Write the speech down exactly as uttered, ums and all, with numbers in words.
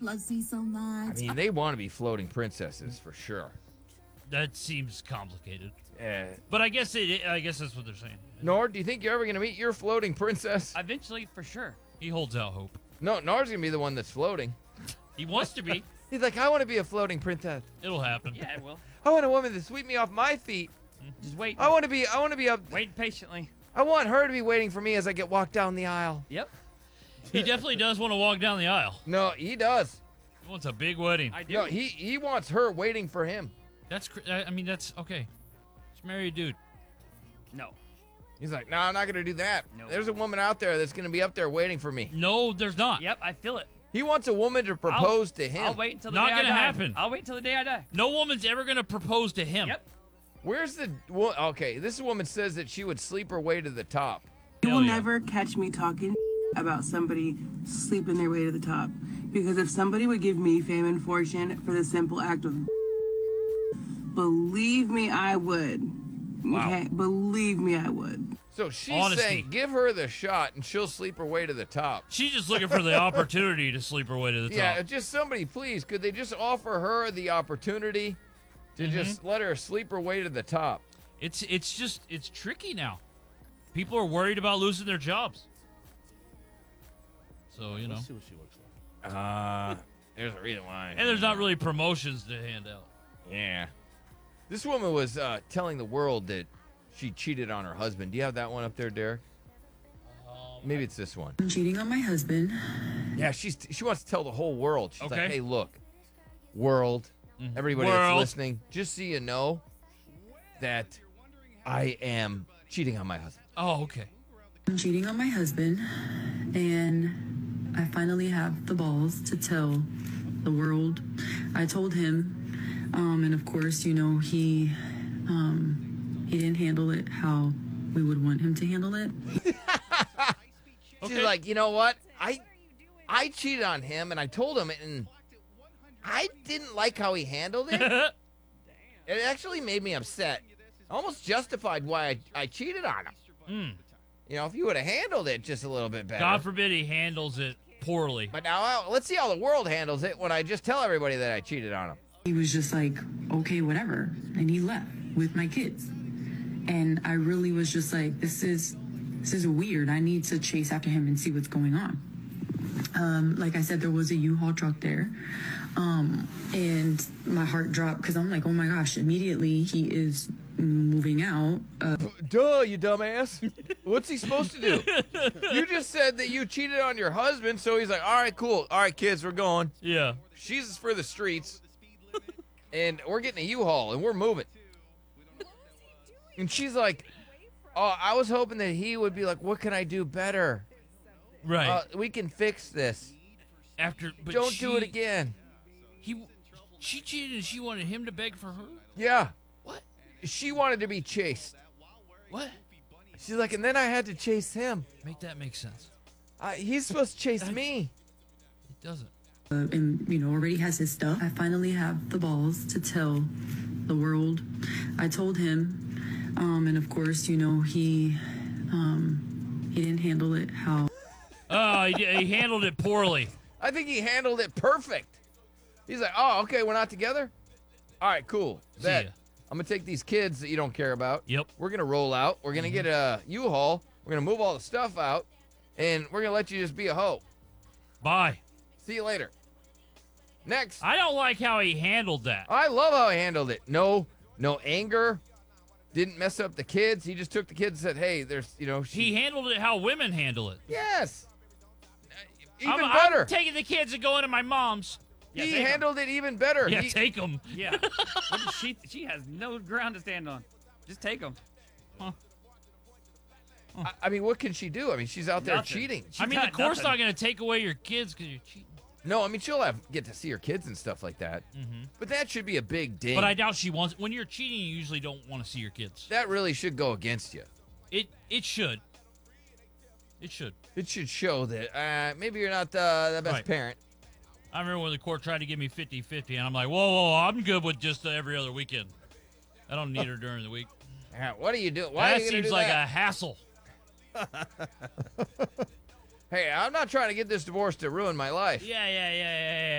loves me so much. I mean, they want to be floating princesses for sure. That seems complicated. Yeah. But I guess it. I guess that's what they're saying. Nord, do you think you're ever going to meet your floating princess? Eventually, for sure. He holds out hope. No, Nord's going to be the one that's floating. He wants to be. He's like, I want to be a floating princess. It'll happen. Yeah, it will. I want a woman to sweep me off my feet. Just wait. I want to be, I want to be up. Wait patiently. I want her to be waiting for me as I get walked down the aisle. Yep. He definitely does want to walk down the aisle. No, he does. He wants a big wedding. I do. No, he, he wants her waiting for him. That's. cr- I I mean, that's okay. Just marry a dude. No. He's like, no, I'm not going to do that. No. There's a woman out there that's going to be up there waiting for me. No, there's not. Yep, I feel it. He wants a woman to propose to him. I'll wait until the Not day I gonna die. happen. I'll wait until the day I die. No woman's ever gonna propose to him. Yep. Where's the, wo- okay, this woman says that she would sleep her way to the top. You will Hell yeah. never catch me talking about somebody sleeping their way to the top. Because if somebody would give me fame and fortune for the simple act of believe me, I would. Wow. Okay? Believe me, I would. So she's Honesty. saying, give her the shot and she'll sleep her way to the top. She's just looking for the opportunity to sleep her way to the Yeah, top. just somebody, please, could they just offer her the opportunity to Mm-hmm. just let her sleep her way to the top? It's it's just it's tricky now. People are worried about losing their jobs. So you know, Let's see what she looks like. Uh, there's a reason why. and there's not really promotions to hand out. Yeah. This woman was uh, telling the world that she cheated on her husband. Do you have that one up there, Derek? Maybe it's this one. I'm cheating on my husband. Yeah, she's she wants to tell the whole world. She's Okay. like, hey, look, world, everybody World. that's listening, just so you know that I am cheating on my husband. Oh, okay. I'm cheating on my husband, and I finally have the balls to tell the world. I told him, um, and of course, you know, he um, he didn't handle it how we would want him to handle it. She's Okay. like, you know what? I I cheated on him, and I told him, and I didn't like how he handled it. It actually made me upset. Almost justified why I, I cheated on him. Mm. You know, if you would have handled it just a little bit better. God forbid he handles it poorly. But now, uh, let's see how the world handles it when I just tell everybody that I cheated on him. He was just like, okay, whatever, and he left with my kids. And I really was just like, this is this is weird. I need to chase after him and see what's going on. Um, like I said, there was a U-Haul truck there. Um, and my heart dropped because I'm like, oh my gosh, immediately he is moving out. Uh, Duh, you dumbass. What's he supposed to do? You just said that you cheated on your husband, so he's like, all right, cool. All right, kids, we're going. Yeah. She's for the streets, and we're getting a U-Haul, and we're moving. And she's like, oh, I was hoping that he would be like, what can I do better? Right. Uh, we can fix this. After, but Don't she, do it again. He, she cheated, and she wanted him to beg for her. Yeah. What? She wanted to be chased. What? She's like, and then I had to chase him. Make that make sense. Uh, he's supposed to chase me. It doesn't. uh, and, you know, already has his stuff. I finally have the balls to tell the world. I told him, um, and of course, you know, he, um, he didn't handle it how Oh, he, he handled it poorly. I think he handled it perfect. He's like, oh, okay, we're not together? All right, cool. See Bet. ya. I'm going to take these kids that you don't care about. Yep. We're going to roll out. We're going to get a U-Haul. We're going to move all the stuff out. And we're going to let you just be a hoe. Bye. See you later. Next. I don't like how he handled that. I love how he handled it. No, no anger. Didn't mess up the kids. He just took the kids and said, hey, there's, you know, she. He handled it how women handle it. Yes. Even I'm, better. I'm taking the kids and going to my mom's. Yeah, he take 'em. handled it even better. Yeah, He- take them. Yeah. What is she she has no ground to stand on. Just take them. I, I mean, what can she do? I mean, she's out there Nothing. cheating. I mean, the got court's nothing. not going to take away your kids because you're cheating. No, I mean, she'll have get to see her kids and stuff like that. Mm-hmm. But that should be a big ding. But I doubt she wants. When you're cheating, you usually don't want to see your kids. that really should go against you. It it should. It should. It should show that uh, maybe you're not uh, the best Right. parent. I remember when the court tried to give me fifty fifty, and I'm like, whoa, whoa, I'm good with just uh, every other weekend. I don't need her during the week. Uh, what are you doing? Why that are you gonna seems do like that? a hassle. Hey, I'm not trying to get this divorce to ruin my life. Yeah, yeah, yeah, yeah, yeah.